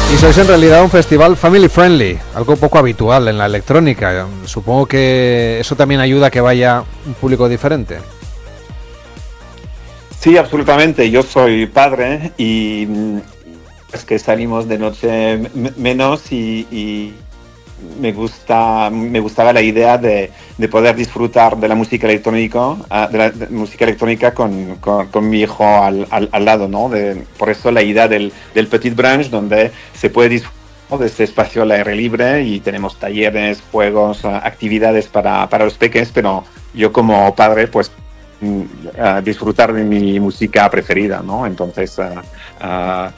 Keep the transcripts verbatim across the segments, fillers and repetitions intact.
Y sois en realidad un festival family friendly, algo poco habitual en la electrónica. Supongo que eso también ayuda a que vaya un público diferente. Sí, absolutamente. Yo soy padre y es que salimos de noche m- menos y, y me gusta, me gustaba la idea de, de poder disfrutar de la música electrónica, uh, de la de música electrónica con, con, con mi hijo al, al, al lado, ¿no? De, por eso la idea del, del Petit Branch, donde se puede disfrutar de este espacio al aire libre y tenemos talleres, juegos, uh, actividades para, para los peques, pero yo como padre, pues Uh, disfrutar de mi música preferida, ¿no? Entonces uh, uh,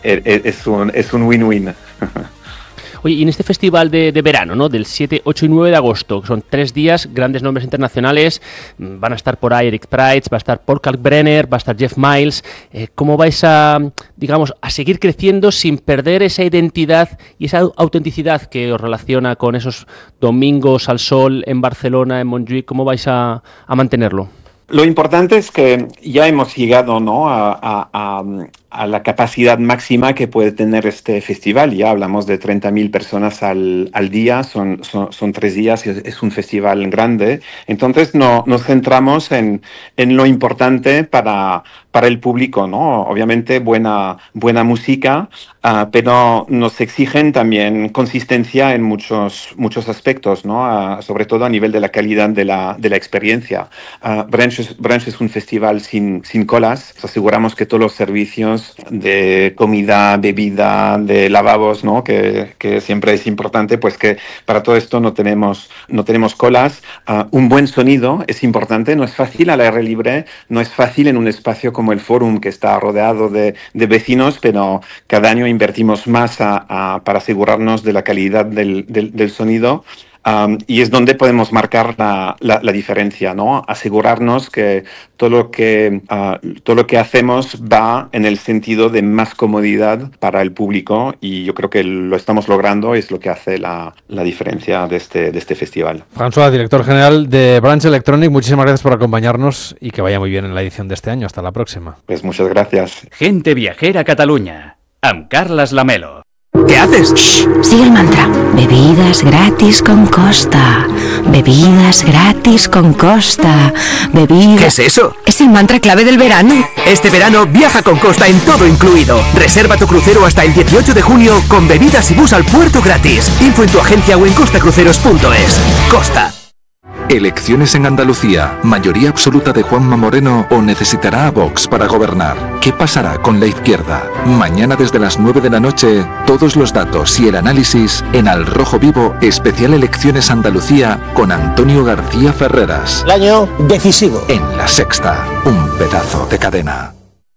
es un es un win-win. Oye, y en este festival de, de verano, ¿no? Del siete, ocho y nueve de agosto, que son tres días, grandes nombres internacionales, van a estar por ahí Eric Prydz, va a estar Paul Kalkbrenner, va a estar Jeff Miles. Eh, ¿Cómo vais a, digamos, a seguir creciendo sin perder esa identidad y esa autenticidad que os relaciona con esos domingos al sol en Barcelona, en Montjuïc? ¿Cómo vais a, a mantenerlo? Lo importante es que ya hemos llegado, ¿no? a, a, a, a la capacidad máxima que puede tener este festival. Ya hablamos de treinta mil personas al, al día, son, son, son tres días, es, es un festival grande. Entonces no, nos centramos en, en lo importante para, para el público, ¿no? Obviamente buena, buena música, uh, pero nos exigen también consistencia en muchos, muchos aspectos, ¿no? Uh, sobre todo a nivel de la calidad de la, de la experiencia. Uh, Branch es, Branch es un festival sin, sin colas. Nos aseguramos que todos los servicios de comida, bebida, de lavabos, ¿no? Que, que siempre es importante, pues que para todo esto no tenemos, no tenemos colas. Uh, un buen sonido es importante, no es fácil al aire libre, no es fácil en un espacio como el Forum, que está rodeado de, de vecinos, pero cada año invertimos más a, a, para asegurarnos de la calidad del, del, del sonido. Um, y es donde podemos marcar la, la, la diferencia, ¿no? Asegurarnos que todo lo que uh, todo lo que hacemos va en el sentido de más comodidad para el público, y yo creo que lo estamos logrando, es lo que hace la, la diferencia de este, de este festival. François, director general de Branch Electronic, muchísimas gracias por acompañarnos y que vaya muy bien en la edición de este año. Hasta la próxima. Pues muchas gracias. Gente viajera a Catalunya, amb Carles Lamelo. ¿Qué haces? Shh, sigue el mantra. Bebidas gratis con Costa. Bebidas gratis con Costa. Bebidas... ¿Qué es eso? Es el mantra clave del verano. Este verano viaja con Costa en todo incluido. Reserva tu crucero hasta el dieciocho de junio con bebidas y bus al puerto gratis. Info en tu agencia o en costacruceros punto es. Costa. Elecciones en Andalucía, mayoría absoluta de Juanma Moreno o necesitará a Vox para gobernar. ¿Qué pasará con la izquierda? Mañana desde las nueve de la noche, todos los datos y el análisis en Al Rojo Vivo, especial Elecciones Andalucía con Antonio García Ferreras. El año decisivo. En La Sexta, un pedazo de cadena.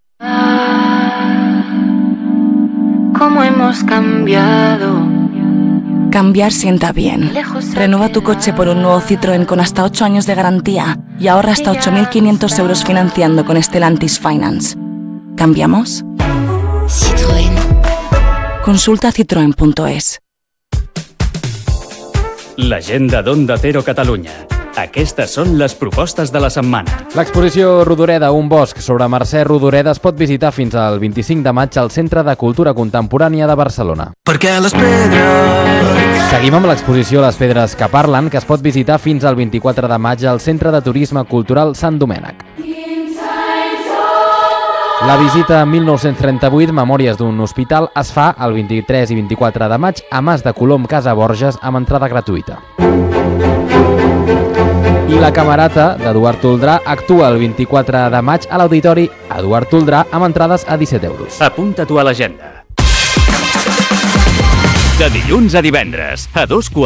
¿Cómo hemos cambiado? Cambiar sienta bien. Renueva tu coche por un nuevo Citroën con hasta ocho años de garantía y ahorra hasta ocho mil quinientos euros financiando con Stellantis Finance. ¿Cambiamos? Citroën. Consulta citroen punto es. L'agenda d'Onda Cero Catalunya. Aquestes són les propostes de la setmana. L'exposició Rodoreda, un bosc sobre Mercè Rodoreda es pot visitar fins al vint-i-cinc de maig al Centre de Cultura Contemporània de Barcelona. Perquè les pedres... Seguim amb l'exposició Les Pedres que Parlen, que es pot visitar fins al vint-i-quatre de maig al Centre de Turisme Cultural Sant Domènec. La visita mil nou-cents trenta-vuit, Memòries d'un hospital, es fa el vint-i-tres i vint-i-quatre de maig a Mas de Colom, Casa Borges, amb entrada gratuïta. I La Camerata, d'Eduard Toldrà, actua el vint-i-quatre de maig a l'Auditori Eduard Toldrà amb entrades a disset euros. Apunta-t'ho a l'agenda. De dilluns a divendres, a dos quarts